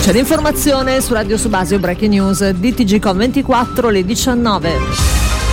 C'è l'informazione su Radio Subasio Breaking News di TGcom24 le 19.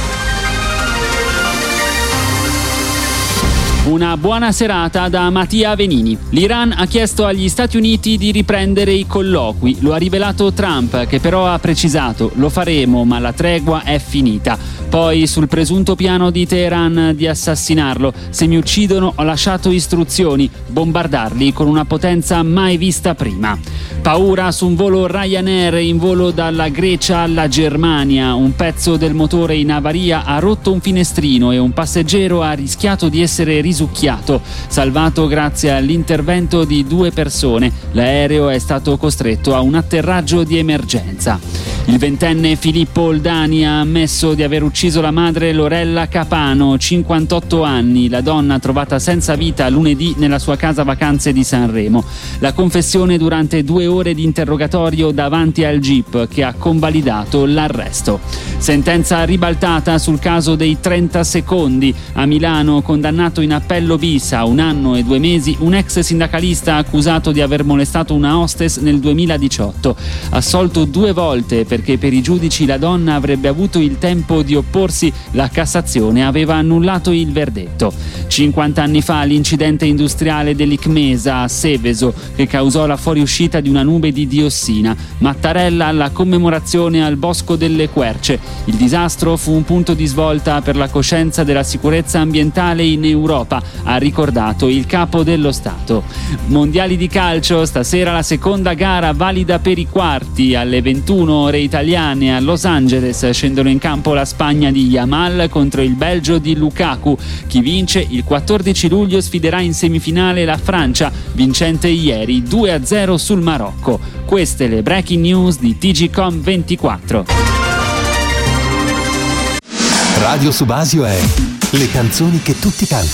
Una buona serata da Mattia Venini. L'Iran ha chiesto agli Stati Uniti di riprendere i colloqui. Lo ha rivelato Trump, che però ha precisato: lo faremo, ma la tregua è finita. Poi, sul presunto piano di Teheran di assassinarlo: se mi uccidono ho lasciato istruzioni, bombardarli con una potenza mai vista prima. Paura su un volo Ryanair in volo dalla Grecia alla Germania. Un pezzo del motore in avaria ha rotto un finestrino e un passeggero ha rischiato di essere risucchiato. Salvato grazie all'intervento di 2 persone. L'aereo è stato costretto a un atterraggio di emergenza. Il 20enne Filippo Oldani ha ammesso di aver ucciso la madre Lorella Capano, 58 anni, la donna trovata senza vita lunedì nella sua casa vacanze di Sanremo. La confessione durante 2 ore di interrogatorio davanti al GIP, che ha convalidato l'arresto. Sentenza ribaltata sul caso dei 30 secondi. A Milano, condannato in appello bis a 1 anno e 2 mesi, un ex sindacalista accusato di aver molestato una hostess nel 2018. Assolto 2 volte perché per i giudici la donna avrebbe avuto il tempo di opporsi, la Cassazione aveva annullato il verdetto. 50 anni fa l'incidente industriale dell'Icmesa a Seveso, che causò la fuoriuscita di una nube di diossina. Mattarella alla commemorazione al Bosco delle Querce. Il disastro fu un punto di svolta per la coscienza della sicurezza ambientale in Europa, ha ricordato il capo dello Stato. Mondiali di calcio, stasera la seconda gara valida per i quarti. Alle 21 ore italiane a Los Angeles scendono in campo la Spagna di Yamal contro il Belgio di Lukaku. Chi vince il 14 luglio sfiderà in semifinale la Francia, vincente ieri 2-0 sul Marocco. Queste le breaking news di TGcom24. Radio Subasio è le canzoni che tutti cantano.